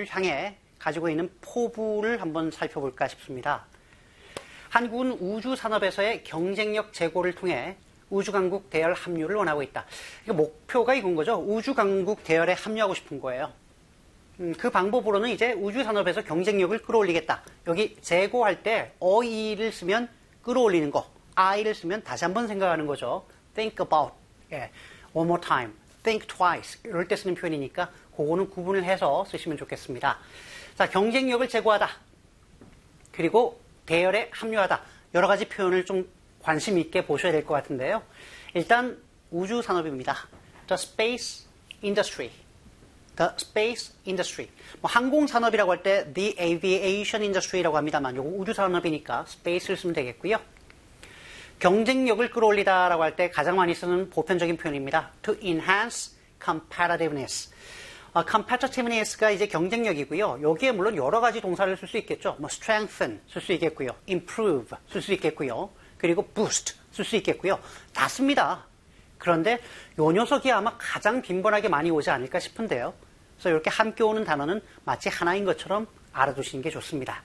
합류를 향해 가지고 있는 포부를 한번 살펴볼까 싶습니다. 한국은 우주산업에서의 경쟁력 제고를 통해 우주강국 대열 합류를 원하고 있다. 목표가 이건 거죠. 우주강국 대열에 합류하고 싶은 거예요. 그 방법으로는 이제 우주산업에서 경쟁력을 끌어올리겠다. 여기 제고할 때 어이를 쓰면 끌어올리는 거, I를 쓰면 다시 한번 생각하는 거죠. Think about, one more time, think twice 이럴 때 쓰는 표현이니까 그거는 구분을 해서 쓰시면 좋겠습니다. 자, 경쟁력을 제고하다. 그리고 대열에 합류하다. 여러 가지 표현을 좀 관심 있게 보셔야 될 것 같은데요. 일단 우주산업입니다. The space industry. The space industry. 항공산업이라고 할 때 the aviation industry라고 합니다만 이거 우주산업이니까 space를 쓰면 되겠고요. 경쟁력을 끌어올리다라고 할 때 가장 많이 쓰는 보편적인 표현입니다. To enhance competitiveness. competitiveness가 이제 경쟁력이고요. 여기에 물론 여러 가지 동사를 쓸 수 있겠죠. strengthen 쓸 수 있겠고요. improve 쓸 수 있겠고요. 그리고 boost 쓸 수 있겠고요. 다 씁니다. 그런데 요 녀석이 아마 가장 빈번하게 많이 오지 않을까 싶은데요. 그래서 이렇게 함께 오는 단어는 마치 하나인 것처럼 알아두시는 게 좋습니다.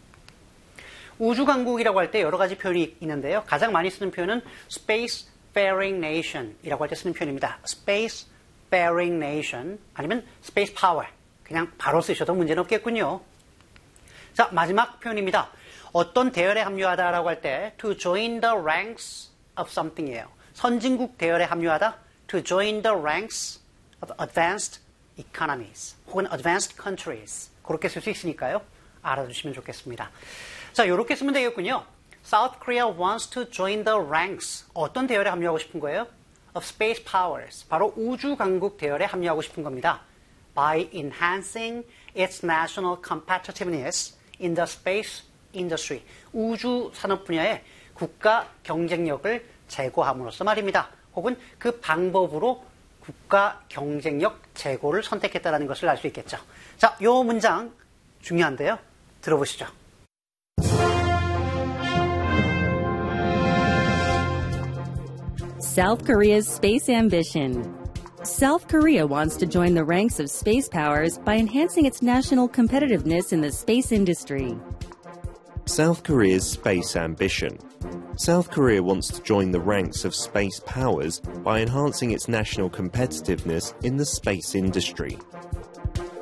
우주강국이라고 할 때 여러 가지 표현이 있는데요. 가장 많이 쓰는 표현은 spacefaring nation이라고 할 때 쓰는 표현입니다. spacefaring nation 아니면 space power 그냥 바로 쓰셔도 문제는 없겠군요. 자, 마지막 표현입니다. 어떤 대열에 합류하다라고 할 때 to join the ranks of something이에요. 선진국 대열에 합류하다 to join the ranks of advanced economies 혹은 advanced countries 그렇게 쓸 수 있으니까요. 알아두시면 좋겠습니다. 자, 이렇게 쓰면 되겠군요. South Korea wants to join the ranks. 어떤 대열에 합류하고 싶은 거예요? Of space powers. 바로 우주 강국 대열에 합류하고 싶은 겁니다. By enhancing its national competitiveness in the space industry. 우주 산업 분야의 국가 경쟁력을 제고함으로써 말입니다. 혹은 그 방법으로 국가 경쟁력 제고를 선택했다는 것을 알 수 있겠죠. 자, 이 문장 중요한데요. 들어보시죠. South Korea's space ambition. South Korea wants to join the ranks of space powers by enhancing its national competitiveness in the space industry. South Korea's space ambition. South Korea wants to join the ranks of space powers by enhancing its national competitiveness in the space industry.